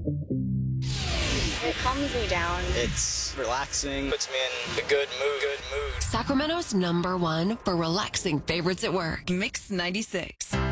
It calms me down. It's relaxing, puts me in a good mood. Sacramento's #1 for relaxing favorites at work. Mix 96.